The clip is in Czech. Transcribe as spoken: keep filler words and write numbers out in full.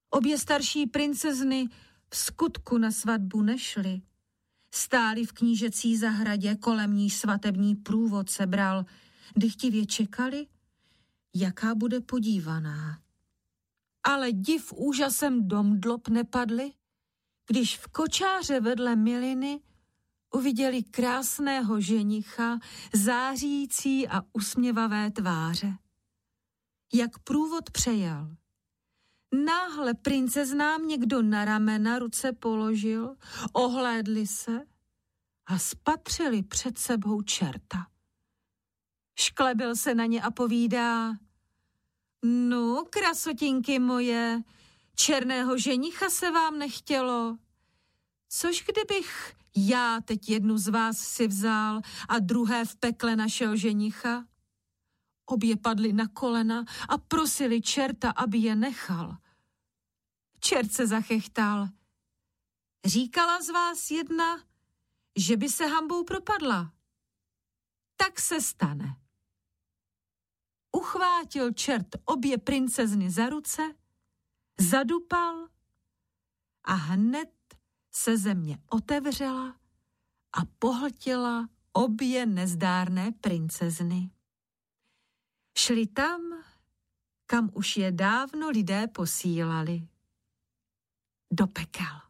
Obě starší princezny v skutku na svatbu nešly. Stáli v knížecí zahradě, kolem níž svatební průvod sebral, dychtivě čekali, jaká bude podívaná. Ale div úžasem domdlob nepadli, když v kočáře vedle miliny uviděli krásného ženicha, zářící a usměvavé tváře. Jak průvod přejel, náhle princeznám někdo na ramena ruce položil, ohlédli se a spatřili před sebou čerta. Šklebil se na ně a povídá: No, krasotinky moje, černého ženicha se vám nechtělo. Což kdybych já teď jednu z vás si vzal a druhé v pekle našel ženicha? Obě padly na kolena a prosili čerta, aby je nechal. Čert se zachechtal. Říkala z vás jedna, že by se hanbou propadla. Tak se stane. Uchvátil čert obě princezny za ruce, zadupal a hned se země otevřela a pohltila obě nezdárné princezny. Šli tam, kam už je dávno lidé posílali. Do pekel.